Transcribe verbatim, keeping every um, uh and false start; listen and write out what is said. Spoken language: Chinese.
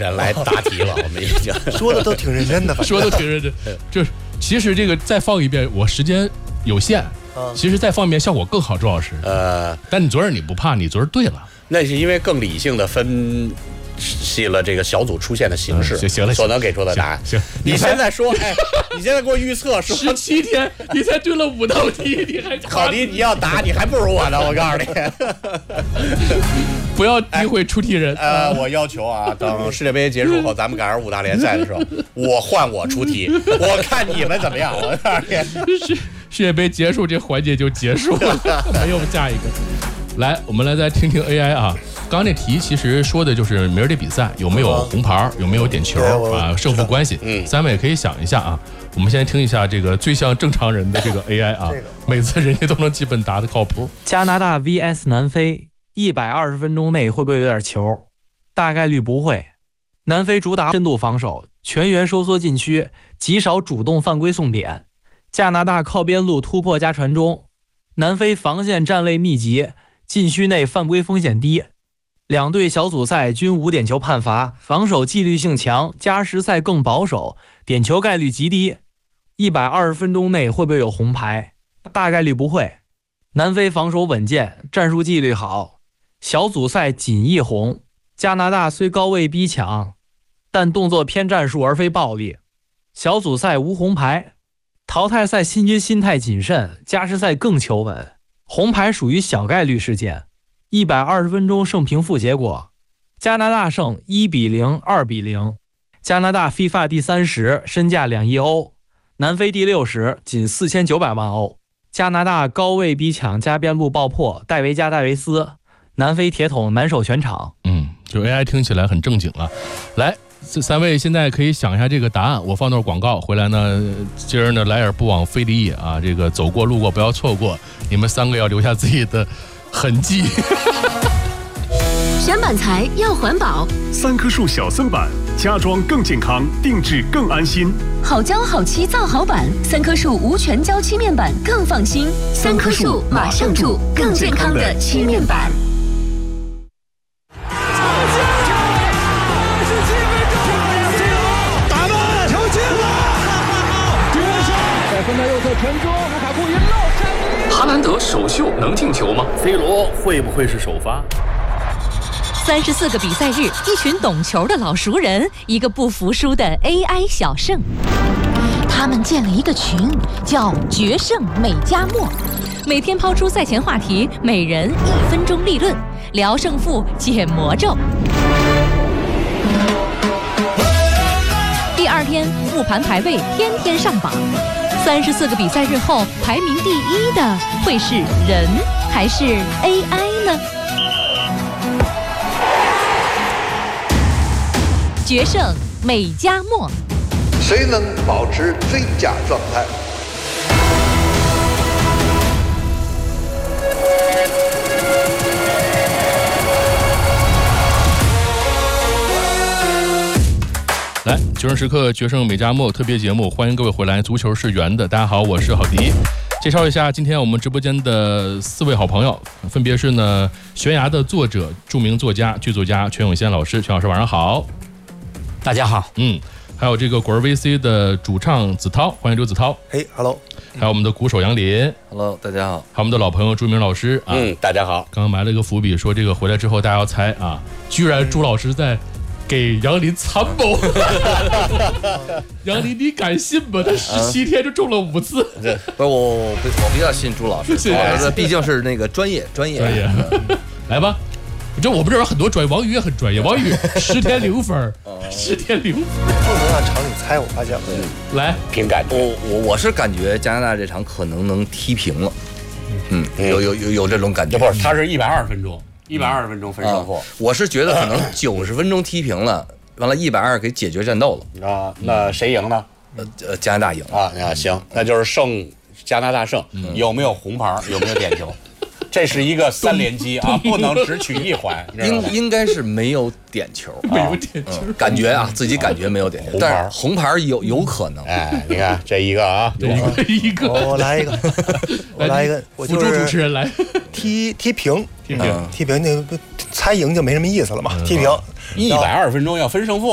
神来答题了，我们已经说的都挺认真的， 说的挺认真。就是其实这个再放一遍，我时间有限，其实再放一遍效果更好，周老师。 呃， 但你昨儿你不怕，你昨儿对了， 那是因为更理性的分析了这个小组出现的形式， 嗯、行了， 所能给出的答案。 行， 你现在说，哎，你现在给我预测说十七天，你才对了五道题，你还考题你要答，你还不如我呢，我告诉你。 不要诋毁出题人。 哎、呃，我要求啊，等世界杯结束后，咱们赶上五大联赛的时候，我换我出题，我看你们怎么样。我告诉你， 世世界杯结束这环节就结束了，没有下一个。来，我们来再听听 A I 啊。刚刚那题其实说的就是明儿这比赛有没有红牌，有没有点球啊，胜负关系。嗯，三位可以想一下啊。我们先听一下这个最像正常人的这个 A I 啊，每次人家都能基本答的靠谱。 加拿大 V S 南非，一百二十分钟内会不会有点球？大概率不会。南非主打深度防守，全员收缩禁区，极少主动犯规送点。加拿大靠边路突破加传中，南非防线站位密集，禁区内犯规风险低。两队小组赛均无点球判罚，防守纪律性强，加时赛更保守，点球概率极低。一百二十分钟内会不会有红牌？大概率不会。南非防守稳健，战术纪律好，小组赛仅一红。加拿大虽高位逼抢，但动作偏战术而非暴力。小组赛无红牌，淘汰赛新军心态谨慎，加时赛更求稳。红牌属于小概率事件。一百二十分钟胜平负结果，加拿大胜一比零、二比零。加拿大 FIFA 第三十，身价两亿欧；南非第六十，仅四千九百万欧。加拿大高位逼抢加边路爆破，戴维加戴维斯，南非铁桶难守全场。 嗯，就 A I 听起来很正经啊。来，这三位现在可以想一下这个答案，我放段广告回来呢，今儿呢来而不往非礼也啊，这个走过路过不要错过，你们三个要留下自己的痕迹。 选板材要环保， 三棵树小色板，家装更健康，定制更安心。 好胶好漆造好板，三棵树无全胶漆面板更放心。三棵树马上住，更健康的漆面板。 打门，球进了！绝杀！在分的右侧传中，卢卡库一漏。 哈兰德首秀能进球吗 ？C 罗会不会是首发？ 三十四个比赛日，一群懂球的老熟人，一个不服输的 A I 小胜。他们建了一个群，叫“决胜美加墨”，每天抛出赛前话题，每人一分钟立论，聊胜负，解魔咒。第二天复盘排位，天天上榜。三十四个比赛日后，排名第一的会是人还是 A I 呢？决胜美加墨， 谁能保持最佳状态？ 来，决胜时刻决胜美加墨特别节目，欢迎各位回来。足球是圆的，大家好，我是郝迪。介绍一下今天我们直播间的四位好朋友，分别是呢悬崖的作者、著名作家、剧作家全永先老师，全老师晚上好。 大家好。 嗯，还有这个果儿 V C 的主唱子涛，欢迎刘子涛。 嘿 ，Hello。 还有我们的鼓手杨林 ，Hello， 大家好。 还有我们的老朋友朱明老师啊， 嗯，大家好。 刚刚埋了一个伏笔，说这个回来之后大家要猜啊，居然朱老师在给杨林参谋。杨林，你敢信吗？他十七天就中了五次。 不是我我我我比较信朱老师，朱老师毕竟是那个专业专业专业。来吧。这我们这边很多专业，王宇也很专业。王宇十天零分，十天零分， 不能让常理猜。我发现， 来凭感觉。 我我我是感觉加拿大这场可能能踢平了，嗯，有有有有这种感觉。 不是，他是一百二十分钟，一百二十分钟分胜负。 我是觉得可能九十分钟踢平了，完了一百二给解决战斗了。 啊，那谁赢呢？ 呃，加拿大赢啊。啊，行，那就是胜加拿大胜。有没有红牌？有没有点球？这是一个三连击啊，不能只取一环。 应应该是没有点球， 没有点球， 嗯、感觉啊，自己感觉没有点球，但是红牌有有可能。 哎，你看这一个啊， 一个一个， 我来一个，我来一个，我辅助主持人来踢踢平， 踢平， 踢平，那猜赢就没什么意思了嘛，踢平。 一百二十分钟要分胜负。